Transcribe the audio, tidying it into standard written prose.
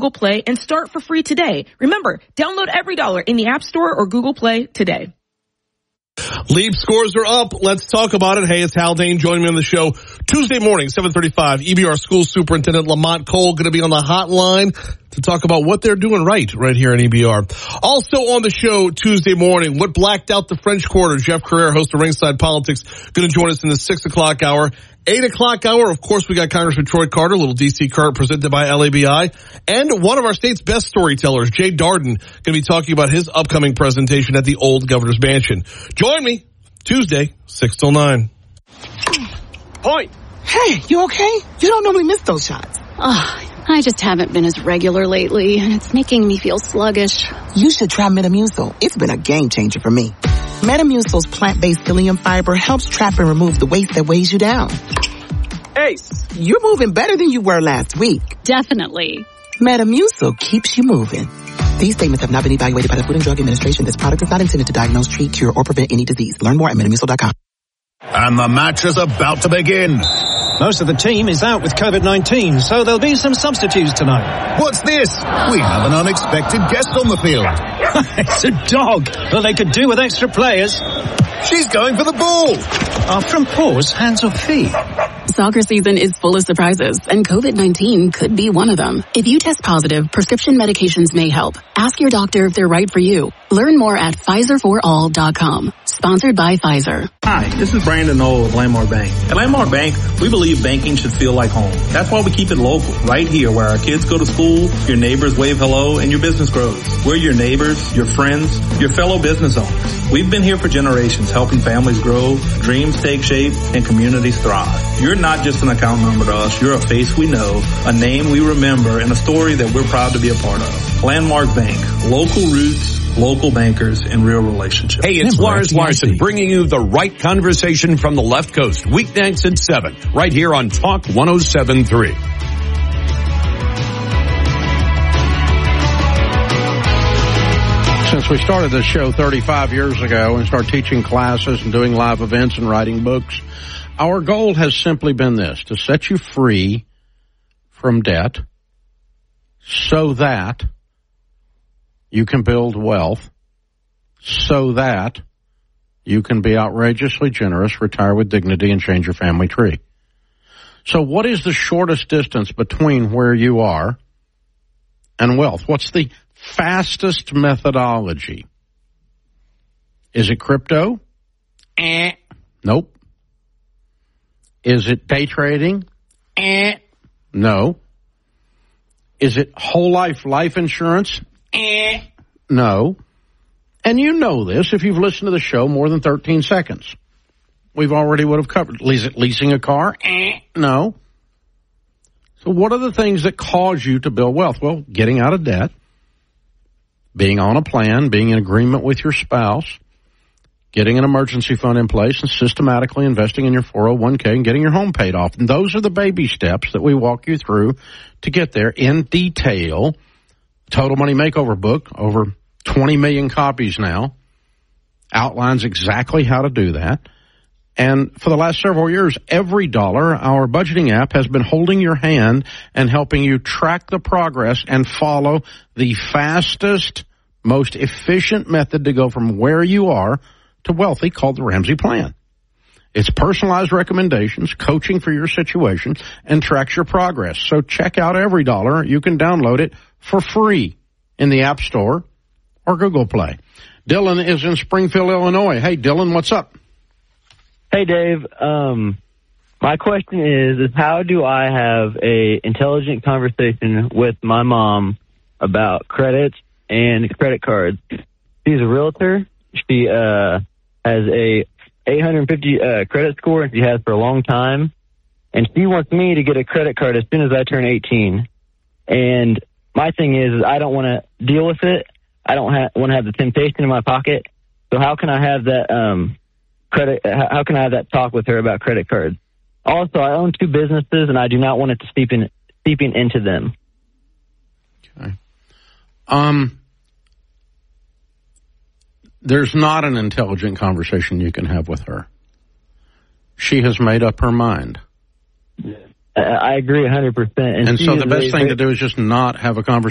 Google Play and start for free today. Remember, download EveryDollar in the App Store or Google Play today. Leap scores are up. Let's talk about it. Hey, it's Hal Dane joining me on the show Tuesday morning, 7:35. EBR School Superintendent Lamont Cole going to be on the hotline to talk about what they're doing right here in EBR. Also on the show Tuesday morning, what blacked out the French Quarter? Jeff Carrere, host of Ringside Politics, going to join us in the 6 o'clock hour. 8 o'clock hour, of course, we got Congressman Troy Carter, little DC Current presented by LABI, and one of our state's best storytellers, Jay Darden, going to be talking about his upcoming presentation at the Old Governor's Mansion. Join me Tuesday, 6 till 9. Point. Hey, you okay? You don't normally miss those shots. I just haven't been as regular lately, and it's making me feel sluggish. You should try Metamucil. It's been a game changer for me. Metamucil's plant-based psyllium fiber helps trap and remove the waste that weighs you down. Ace. You're moving better than you were last week. Definitely. Metamucil keeps you moving. These statements have not been evaluated by the Food and Drug Administration. This product is not intended to diagnose, treat, cure, or prevent any disease. Learn more at Metamucil.com. And the match is about to begin. Most of the team is out with COVID-19, so there'll be some substitutes tonight. What's this? We have an unexpected guest on the field. It's a dog. Well, they could do with extra players. She's going for the ball. From paws, hands or feet. Soccer season is full of surprises, and COVID-19 could be one of them. If you test positive, prescription medications may help. Ask your doctor if they're right for you. Learn more at PfizerForAll.com. Sponsored by Pfizer. Hi, this is Brandon Knoll of Landmark Bank. At Landmark Bank, we believe banking should feel like home. That's why we keep it local, right here where our kids go to school, your neighbors wave hello, and your business grows. We're your neighbors, your friends, your fellow business owners. We've been here for generations, helping families grow, dreams take shape, and communities thrive. You're not just an account number to us. You're a face we know, a name we remember, and a story that we're proud to be a part of. Landmark Bank, local roots, local bankers, and real relationships. Hey, it's Lars Larson bringing you the right conversation from the left coast, weeknights at 7, right here on Talk 107.3. Since we started this show 35 years ago and started teaching classes and doing live events and writing books, our goal has simply been this, to set you free from debt so that you can build wealth, so that you can be outrageously generous, retire with dignity, and change your family tree. So what is the shortest distance between where you are and wealth? What's the fastest methodology? Is it crypto? Nope. Is it day trading? No. Is it whole life insurance? No. And you know this if you've listened to the show more than 13 seconds. We've already would have covered. Is it leasing a car? No. So what are the things that cause you to build wealth? Well, getting out of debt, being on a plan, being in agreement with your spouse, getting an emergency fund in place, and systematically investing in your 401k and getting your home paid off. And those are the baby steps that we walk you through to get there in detail. Total Money Makeover book, over 20 million copies now, outlines exactly how to do that. And for the last several years, EveryDollar, our budgeting app, has been holding your hand and helping you track the progress and follow the fastest, most efficient method to go from where you are to wealthy, called the Ramsey Plan. It's personalized recommendations, coaching for your situation, and tracks your progress. So check out EveryDollar. You can download it for free in the App Store or Google Play. Dylan is in Springfield, Illinois. Hey, Dylan, what's up? Hey, Dave. My question is how do I have a intelligent conversation with my mom about credit and credit cards? She's a realtor. She has a 850 credit score, and she has for a long time. And she wants me to get a credit card as soon as I turn 18. And my thing is I don't want to deal with it. I don't want to have the temptation in my pocket. So how can I have that how can I have that talk with her about credit cards? Also, I own 2 businesses, and I do not want it to seeping into them. Okay. There's not an intelligent conversation you can have with her. She has made up her mind. I agree 100%. And so the best thing to do is just not have a conversation